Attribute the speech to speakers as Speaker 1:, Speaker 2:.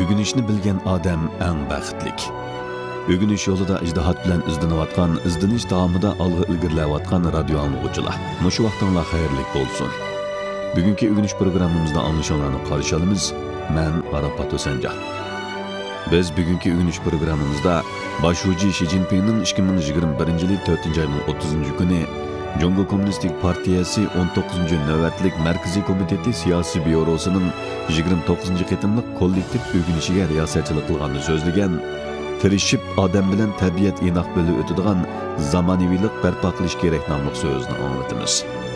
Speaker 1: Ögünüşni bilgan odam eng baxtlik. Ögünüş yo'lida ijtihod bilan izlanayotgan, izlanish davomida olg'a ilgarilayotgan radio anglag'uvchilar. Mushu vaqtinglar xayrli bo'lsin. Bugungi ögünüş programmamizda anglashinglarni qarshi olamiz. Men Arafat O'sanjon. Biz bugungi ögünüş programmamizda Başuji Xi Jinpingning 2021-yil 4-oyning 30-kuni Jungo Kommunistik Partiyasi 19-navbatlik Markaziy komiteti siyosiy byurosining 29-qitimliq kollektiv ögünüşiga riyosatchilik qilganini so'zlagan, tirishib odam bilan tabiat inoq bo'lib o'tadigan zamonaviylik barpo qilish kerak nomli so'zni anglatamiz.